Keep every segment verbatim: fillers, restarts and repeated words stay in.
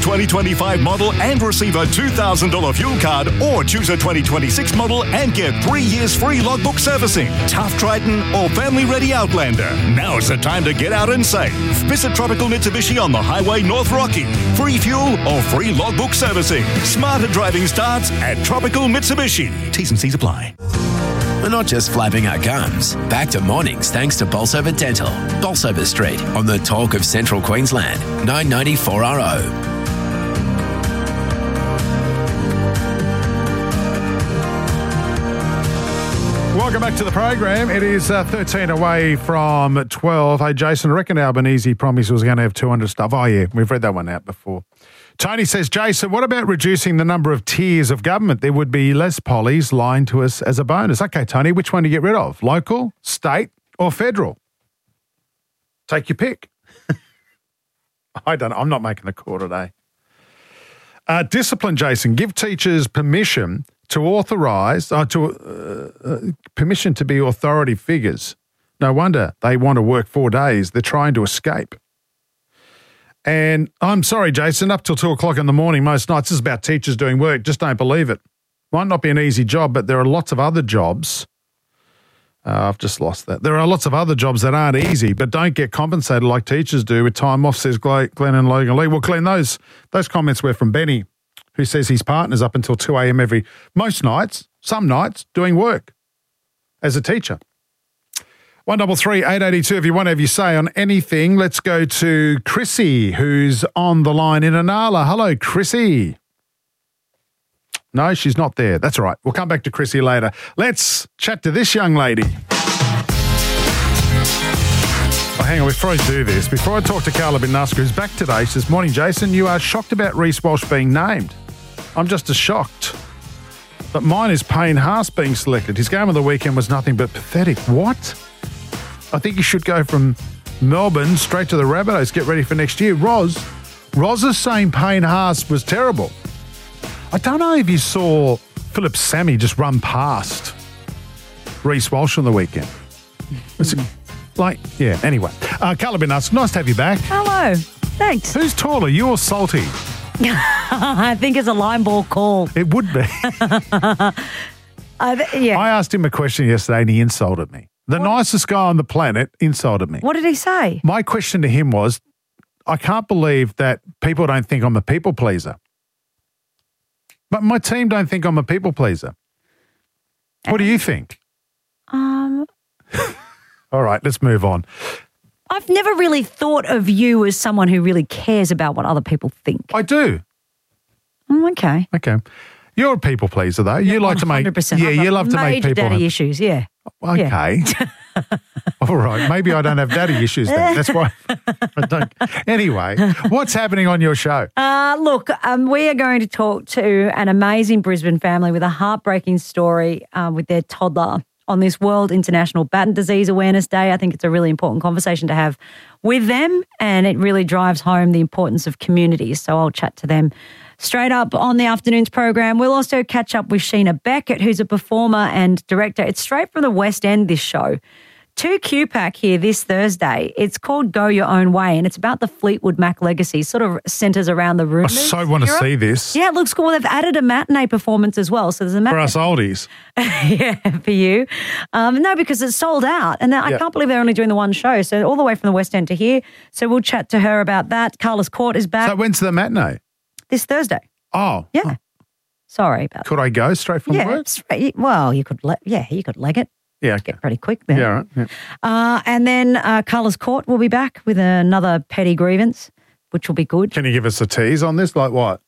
twenty twenty-five model and receive a two thousand dollars fuel card, or choose a twenty twenty-six model and get three years free logbook servicing. Tough Triton or family-ready Outlander. Now's the time to get out and save. Visit Tropical Mitsubishi on the highway North Rocky. Free fuel or free logbook servicing. Smarter driving starts at Tropical Mitsubishi. T's and C's apply. We're not just flapping our gums. Back to mornings thanks to Bolsover Dental. Bolsover Street on the Talk of Central Queensland. nine ninety-four R O. Welcome back to the program. It is uh, thirteen away from twelve. Hey, Jason, I reckon Albanese promised was going to have two hundred stuff. Oh, yeah, we've read that one out before. Tony says, Jason, what about reducing the number of tiers of government? There would be less pollies lying to us as a bonus. Okay, Tony, which one do you get rid of? Local, state, or federal? Take your pick. I don't know. I'm not making the call today. Uh, discipline, Jason. Give teachers permission to authorise, uh, to uh, uh, permission to be authority figures. No wonder they want to work four days. They're trying to escape. And I'm sorry, Jason, up till two o'clock in the morning most nights, this is about teachers doing work. Just don't believe it. Might not be an easy job, but there are lots of other jobs. Uh, I've just lost that. There are lots of other jobs that aren't easy, but don't get compensated like teachers do with time off, says Glenn and Logan Lee. Well, Glenn, those, those comments were from Benny, who says his partner's up until two a.m. every, most nights, some nights, doing work as a teacher. one double three eight eighty two if you want to have your say on anything. Let's go to Chrissy, who's on the line in Inala. Hello, Chrissy. No, she's not there. That's all right. We'll come back to Chrissy later. Let's chat to this young lady. Oh, hang on, before I do this, before I talk to Carla Bin-Nasser, who's back today, she says, morning, Jason. You are shocked about Reece Walsh being named. I'm just as shocked. But mine is Payne Haas being selected. His game of the weekend was nothing but pathetic. What? I think you should go from Melbourne straight to the Rabbitohs. Get ready for next year. Roz, Roz is saying Payne Haas was terrible. I don't know if you saw Philip Sammy just run past Reece Walsh on the weekend. It's like, yeah, anyway. Uh, Carla Bin-Nasser, nice to have you back. Hello. Thanks. Who's taller, you or Salty? I think it's a line ball call. It would be. uh, yeah. I asked him a question yesterday and he insulted me. The what? nicest guy on the planet insulted me. What did he say? My question to him was, I can't believe that people don't think I'm a people pleaser. But my team don't think I'm a people pleaser. What do you think? Um. All right, let's move on. I've never really thought of you as someone who really cares about what other people think. I do. Mm, okay. Okay. You're a people pleaser, though. You yeah, like to make. one hundred percent. Yeah, you love to make major people. daddy have, issues, yeah. Okay. Yeah. All right. Maybe I don't have daddy issues then. That's why I don't. Anyway, what's happening on your show? Uh, look, um, we are going to talk to an amazing Brisbane family with a heartbreaking story uh, with their toddler on this World International Batten Disease Awareness Day. I think it's a really important conversation to have with them, and it really drives home the importance of community. So I'll chat to them straight up on the afternoon's program. We'll also catch up with Sheena Beckett, who's a performer and director. It's straight from the West End, this show. To Q PAC here this Thursday. It's called Go Your Own Way, and it's about the Fleetwood Mac legacy. Sort of centres around the room. I so want to see this. Yeah, it looks cool. They've added a matinee performance as well. So there's a matinee. For us oldies. Yeah, for you. Um, no, because it's sold out. And I yep. can't believe they're only doing the one show. So all the way from the West End to here. So we'll chat to her about that. Carlos Court is back. So when's the matinee? This Thursday. Oh. Yeah. Oh. Sorry about Could I go straight from yeah, work? Straight. Well, you could, le- yeah, you could leg it. Yeah, okay. Get pretty quick there. Yeah, right. Yeah. Uh, and then uh, Carlos Court will be back with another petty grievance, which will be good. Can you give us a tease on this? Like what?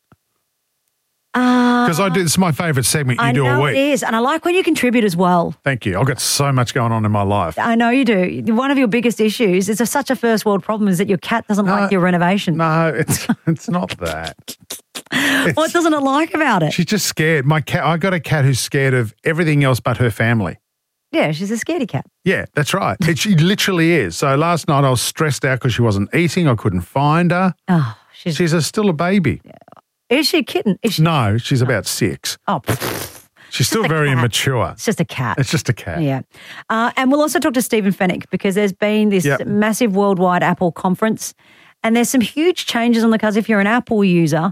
Because uh, I do. This is my favourite segment you I do know a week. It is, and I like when you contribute as well. Thank you. I've got so much going on in my life. I know you do. One of your biggest issues is a, such a first world problem is that your cat doesn't no, like your renovation. No, it's it's not that. It's, what doesn't it like about it? She's just scared. My cat. I got a cat who's scared of everything else but her family. Yeah, she's a scaredy cat. Yeah, that's right. It, she literally is. So last night I was stressed out because she wasn't eating. I couldn't find her. Oh, she's she's a, still a baby. Yeah. Is she a kitten? Is she... No, she's about six. Oh, she's still very cat. immature. It's just a cat. It's just a cat. Yeah. Uh, and we'll also talk to Stephen Fennick because there's been this yep. massive worldwide Apple conference And there's some huge changes on the cars. If you're an Apple user,